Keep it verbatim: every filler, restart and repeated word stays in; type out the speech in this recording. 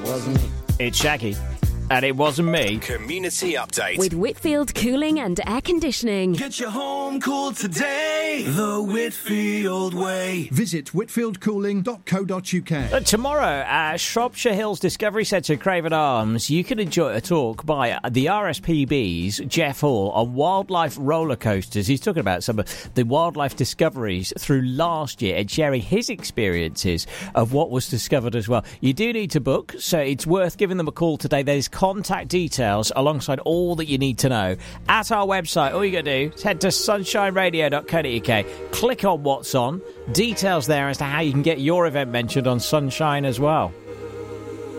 wasn't me. It's Shaggy. And it wasn't me. Community Update. With Whitfield Cooling and Air Conditioning. Get your home cooled today the Whitfield way. Visit whitfield cooling dot co dot uk. Uh, tomorrow at Shropshire Hills Discovery Centre, Craven Arms, you can enjoy a talk by the R S P B's Jeff Hall on wildlife roller coasters. He's talking about some of the wildlife discoveries through last year and sharing his experiences of what was discovered as well. You do need to book, so it's worth giving them a call today. There's contact details alongside all that you need to know at our website. All you got to do is head to sunshine radio dot co dot uk, click on what's on, details there as to how you can get your event mentioned on Sunshine as well.